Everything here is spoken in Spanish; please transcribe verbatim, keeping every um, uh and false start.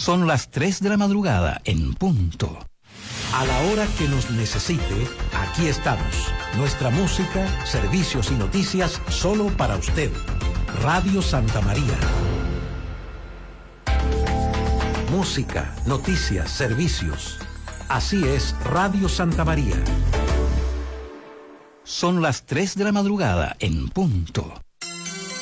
Son las tres de la madrugada en punto. A la hora que nos necesite, aquí estamos. Nuestra música, servicios y noticias solo para usted. Radio Santa María. Música, noticias, servicios. Así es Radio Santa María. Son las tres de la madrugada en punto.